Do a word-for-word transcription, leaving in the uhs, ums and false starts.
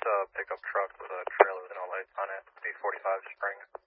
a pickup truck with a trailer with no lights on it, B forty-five Spring.